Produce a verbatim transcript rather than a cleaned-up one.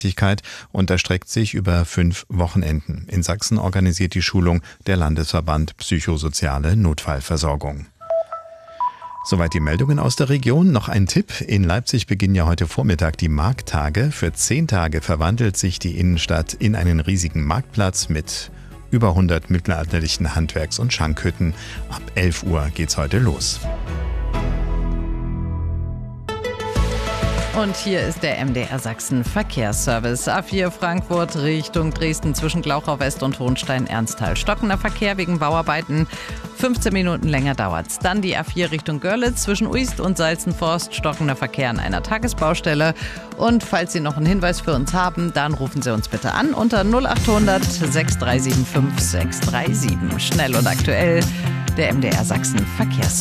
und erstreckt sich über fünf Wochenenden. In Sachsen organisiert die Schulung der Landesverband Psychosoziale Notfallversorgung. Soweit die Meldungen aus der Region. Noch ein Tipp. In Leipzig beginnen ja heute Vormittag die Markttage. Für zehn Tage verwandelt sich die Innenstadt in einen riesigen Marktplatz mit über hundert mittelalterlichen Handwerks- und Schankhütten. Ab elf Uhr geht's heute los. Und hier ist der M D R Sachsen Verkehrsservice. A vier Frankfurt Richtung Dresden zwischen Glauchau West und Hohenstein-Ernsthal. Stockender Verkehr wegen Bauarbeiten. fünfzehn Minuten länger dauert's. Dann die A vier Richtung Görlitz zwischen Uist und Salzenforst. Stockender Verkehr an einer Tagesbaustelle. Und falls Sie noch einen Hinweis für uns haben, dann rufen Sie uns bitte an unter null acht hundert sechs drei sieben fünf sechs drei sieben. Schnell und aktuell, der M D R Sachsen Verkehrsservice.